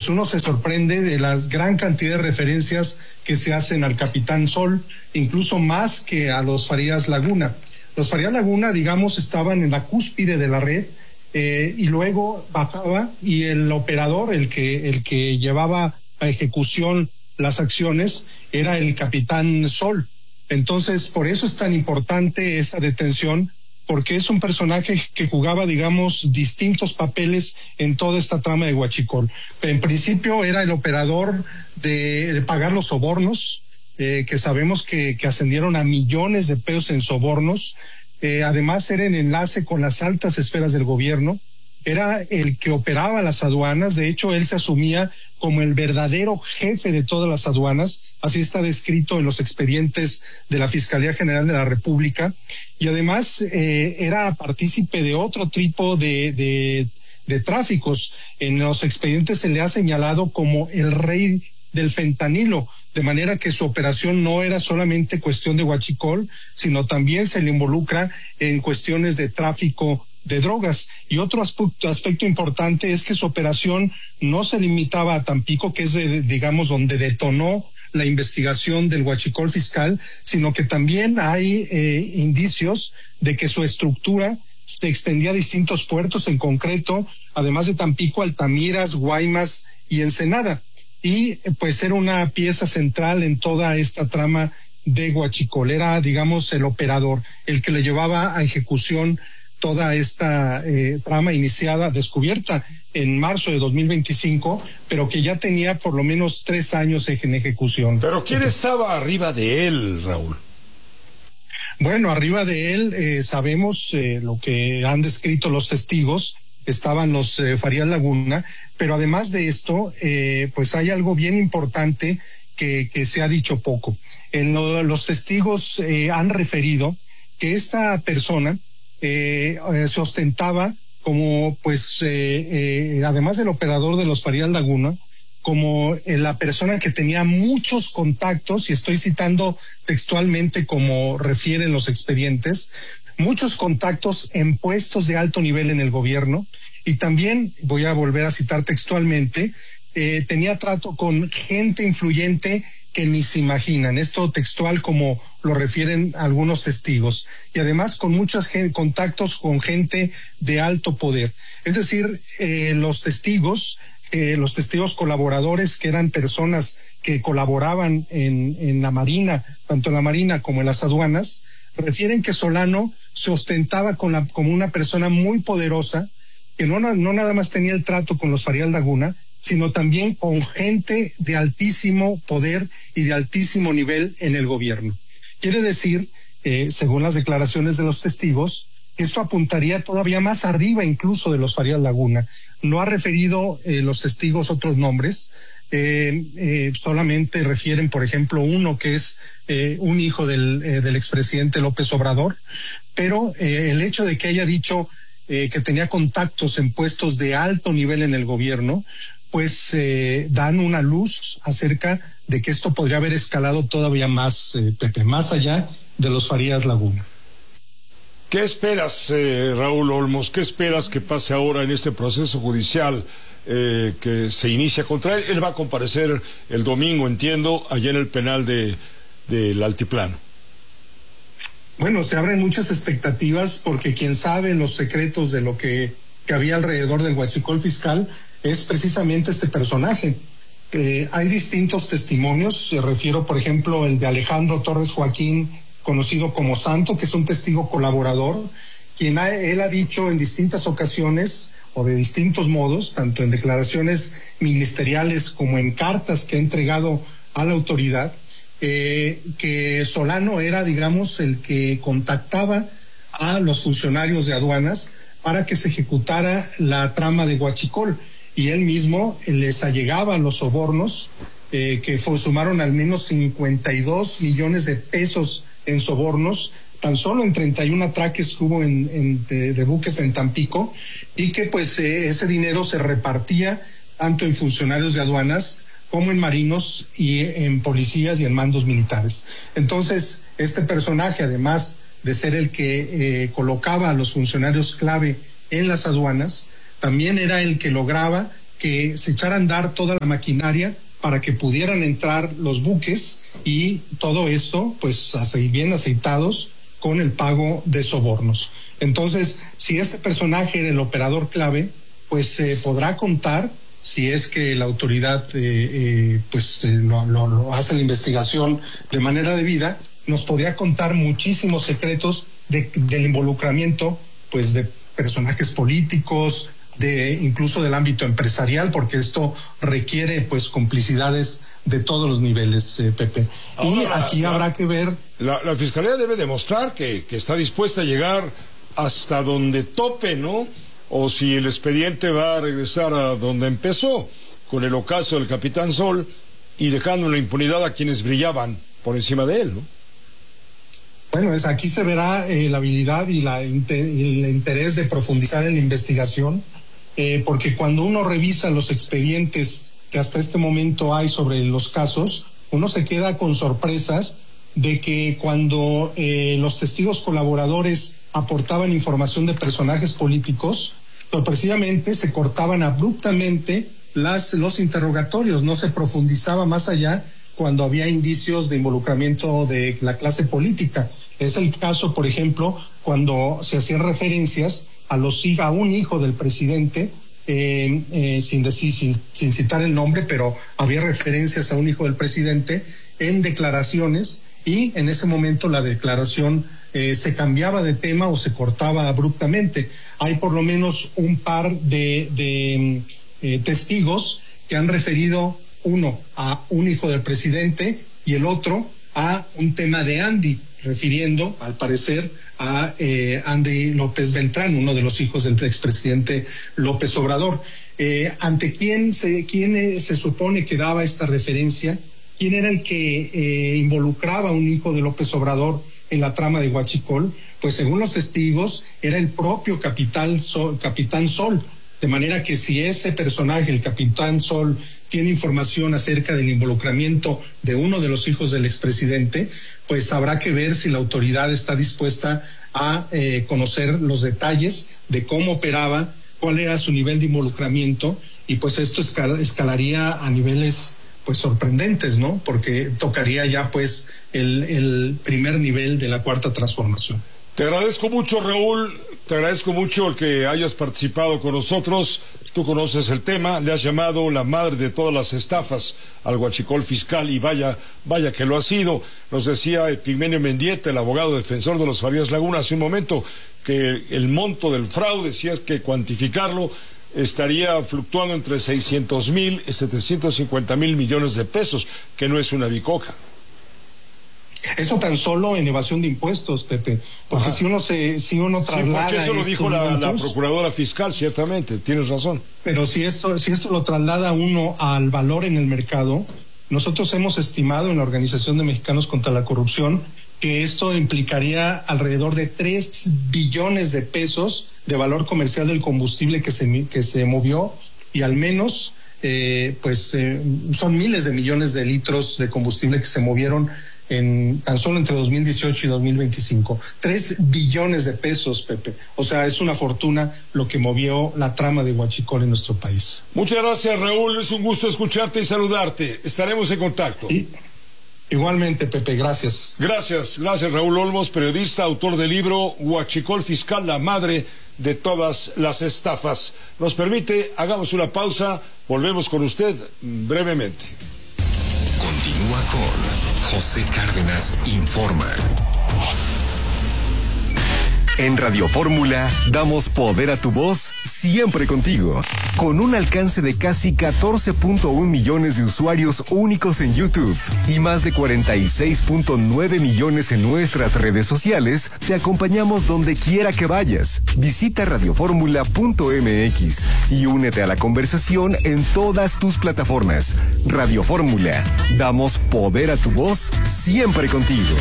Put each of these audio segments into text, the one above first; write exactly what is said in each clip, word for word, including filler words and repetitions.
pues uno se sorprende de la gran cantidad de referencias que se hacen al Capitán Sol, incluso más que a los Farías Laguna. Los Farías Laguna, digamos, estaban en la cúspide de la red, eh, y luego bajaba y el operador, el que, el que llevaba a ejecución las acciones, era el Capitán Sol. Entonces, por eso es tan importante esa detención, porque es un personaje que jugaba, digamos, distintos papeles en toda esta trama de Huachicol. En principio era el operador de, de pagar los sobornos, eh, que sabemos que, que ascendieron a millones de pesos en sobornos. Eh, además era el enlace con las altas esferas del gobierno. Era el que operaba las aduanas. De hecho, él se asumía como el verdadero jefe de todas las aduanas. Así está descrito en los expedientes de la Fiscalía General de la República. Y además eh, era partícipe de otro tipo de, de, de tráficos. En los expedientes se le ha señalado como el rey del fentanilo, de manera que su operación no era solamente cuestión de Huachicol, sino también se le involucra en cuestiones de tráfico de drogas. Y otro aspecto, aspecto importante es que su operación no se limitaba a Tampico, que es, de, digamos, donde detonó la investigación del Huachicol fiscal, sino que también hay eh, indicios de que su estructura se extendía a distintos puertos, en concreto, además de Tampico, Altamiras, Guaymas y Ensenada. Y pues era una pieza central en toda esta trama de Huachicol. Era, digamos, el operador, el que le llevaba a ejecución toda esta eh, trama iniciada, descubierta en marzo de dos mil veinticinco, pero que ya tenía por lo menos tres años en ejecución. ¿Pero quién Entonces, estaba arriba de él, Raúl? Bueno, arriba de él eh, sabemos eh, lo que han descrito los testigos. Estaban los eh, Farías Laguna, pero además de esto, eh, pues hay algo bien importante que, que se ha dicho poco. En lo, los testigos eh, han referido que esta persona eh, eh, se ostentaba como, pues, eh, eh, además del operador de los Farías Laguna, como eh, la persona que tenía muchos contactos, y estoy citando textualmente como refieren los expedientes, muchos contactos en puestos de alto nivel en el gobierno, y también, voy a volver a citar textualmente, eh, tenía trato con gente influyente que ni se imaginan, esto textual como lo refieren algunos testigos, y además con muchos contactos con gente de alto poder. Es decir, eh, los testigos, eh, los testigos colaboradores, que eran personas que colaboraban en, en la Marina, tanto en la Marina como en las aduanas, refieren que Solano se ostentaba con la, como una persona muy poderosa, que no, no nada más tenía el trato con los Farías Laguna, sino también con gente de altísimo poder y de altísimo nivel en el gobierno. Quiere decir, eh, según las declaraciones de los testigos, que esto apuntaría todavía más arriba incluso de los Farías Laguna. No ha referido eh, los testigos otros nombres, eh, eh, solamente refieren, por ejemplo, uno que es eh, un hijo del, eh, del expresidente López Obrador, pero eh, el hecho de que haya dicho eh, que tenía contactos en puestos de alto nivel en el gobierno, pues eh, dan una luz acerca de que esto podría haber escalado todavía más, eh, Pepe, más allá de los Farías Laguna. ¿Qué esperas, eh, Raúl Olmos? ¿Qué esperas que pase ahora en este proceso judicial eh, que se inicia contra él? Él va a comparecer el domingo, entiendo, allá en el penal de del Altiplano. Bueno, se abren muchas expectativas porque quien sabe los secretos de lo que, que había alrededor del Huachicol fiscal es precisamente este personaje. Eh, hay distintos testimonios, se refiero, por ejemplo, el de Alejandro Torres Joaquín, conocido como Santo, que es un testigo colaborador, quien ha, él ha dicho en distintas ocasiones o de distintos modos, tanto en declaraciones ministeriales como en cartas que ha entregado a la autoridad, eh, que Solano era, digamos, el que contactaba a los funcionarios de aduanas para que se ejecutara la trama de Huachicol, y él mismo les allegaba los sobornos, eh, que fue, sumaron al menos cincuenta y dos millones de pesos en sobornos, tan solo en treinta y uno atraques que hubo en, en de, de buques en Tampico, y que pues eh, ese dinero se repartía tanto en funcionarios de aduanas como en marinos y en policías y en mandos militares. Entonces, este personaje, además de ser el que eh, colocaba a los funcionarios clave en las aduanas, también era el que lograba que se echara a andar toda la maquinaria para que pudieran entrar los buques y todo esto, pues, así bien aceitados con el pago de sobornos. Entonces, si este personaje era el operador clave, pues se eh, podrá contar, si es que la autoridad eh, eh, pues eh, lo, lo, lo hace la investigación de manera debida, nos podría contar muchísimos secretos de, del involucramiento, pues, de personajes políticos, de incluso del ámbito empresarial, porque esto requiere, pues, complicidades de todos los niveles, eh, Pepe. Ahora, y aquí la, habrá que ver. La, la Fiscalía debe demostrar que, que está dispuesta a llegar hasta donde tope, ¿no? O si el expediente va a regresar a donde empezó, con el ocaso del Capitán Sol, y dejando en la impunidad a quienes brillaban por encima de él, ¿no? Bueno, es, aquí se verá eh, la habilidad y, la, y el interés de profundizar en la investigación, eh, porque cuando uno revisa los expedientes que hasta este momento hay sobre los casos, uno se queda con sorpresas de que cuando eh, los testigos colaboradores aportaban información de personajes políticos, sorpresivamente se cortaban abruptamente las, los interrogatorios, no se profundizaba más allá cuando había indicios de involucramiento de la clase política. Es el caso, por ejemplo, cuando se hacían referencias a los a un hijo del presidente, eh, eh, sin decir, sin, sin citar el nombre, pero había referencias a un hijo del presidente en declaraciones, y en ese momento la declaración eh, se cambiaba de tema o se cortaba abruptamente. Hay por lo menos un par de, de eh, testigos que han referido, uno a un hijo del presidente y el otro a un tema de Andy, refiriendo al parecer a eh, Andy López Beltrán, uno de los hijos del expresidente López Obrador. Eh, ¿Ante quién se, quién eh, se supone que daba esta referencia? ¿Quién era el que eh, involucraba a un hijo de López Obrador en la trama de Huachicol? Pues según los testigos era el propio Capitán Sol, Capitán Sol, de manera que si ese personaje, el Capitán Sol, tiene información acerca del involucramiento de uno de los hijos del expresidente, pues habrá que ver si la autoridad está dispuesta a eh, conocer los detalles de cómo operaba, cuál era su nivel de involucramiento, y pues esto escal- escalaría a niveles pues sorprendentes, ¿no? Porque tocaría ya pues el, el primer nivel de la Cuarta Transformación. Te agradezco mucho, Raúl, te agradezco mucho el que hayas participado con nosotros. Tú conoces el tema, le has llamado la madre de todas las estafas al huachicol fiscal, y vaya, vaya que lo ha sido. Nos decía Epigmenio Mendieta, el abogado defensor de los Farías Laguna, hace un momento, que el monto del fraude, si es que cuantificarlo, estaría fluctuando entre seiscientos mil y setecientos cincuenta mil millones de pesos, que no es una bicoca. Eso tan solo en evasión de impuestos, Pepe, porque Ajá. si uno se, si uno traslada. Sí, porque eso lo dijo la, la procuradora fiscal, ciertamente, tienes razón. Pero si esto, si esto lo traslada uno al valor en el mercado, nosotros hemos estimado en la Organización de Mexicanos contra la Corrupción que esto implicaría alrededor de tres billones de pesos de valor comercial del combustible que se que se movió, y al menos eh, pues eh, son miles de millones de litros de combustible que se movieron en tan solo entre dos mil dieciocho y dos mil veinticinco. Tres billones de pesos, Pepe. O sea, es una fortuna lo que movió la trama de Huachicol en nuestro país. Muchas gracias, Raúl. Es un gusto escucharte y saludarte. Estaremos en contacto. Y, igualmente, Pepe. Gracias. Gracias. Gracias, Raúl Olmos, periodista, autor del libro Huachicol Fiscal, la madre de todas las estafas. Nos permite, hagamos una pausa. Volvemos con usted brevemente. Continúa con José Cárdenas Informa. En Radio Fórmula damos poder a tu voz siempre contigo. Con un alcance de casi catorce punto uno millones de usuarios únicos en YouTube y más de cuarenta y seis punto nueve millones en nuestras redes sociales, te acompañamos donde quiera que vayas. Visita radioformula punto m x y únete a la conversación en todas tus plataformas. Radio Fórmula, damos poder a tu voz siempre contigo.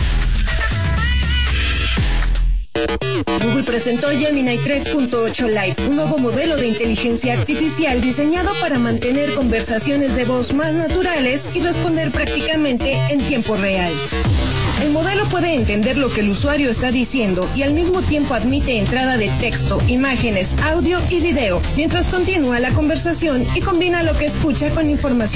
Google presentó Gemini tres punto ocho Live, un nuevo modelo de inteligencia artificial diseñado para mantener conversaciones de voz más naturales y responder prácticamente en tiempo real. El modelo puede entender lo que el usuario está diciendo y al mismo tiempo admite entrada de texto, imágenes, audio y video, mientras continúa la conversación y combina lo que escucha con información